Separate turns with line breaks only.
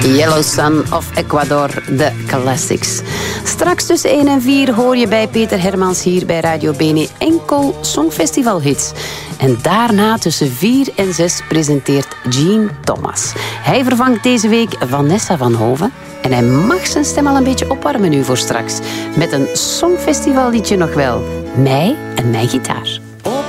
Yellow Sun of Ecuador, de classics. Straks tussen 1 en 4 hoor je bij Peter Hermans hier bij Radio Bene enkel Songfestivalhits. En daarna tussen 4 en 6 presenteert Gene Thomas. Hij vervangt deze week Vanessa van Hoven. En hij mag zijn stem al een beetje opwarmen nu voor straks. Met een Songfestivalliedje nog wel. Mij en mijn gitaar.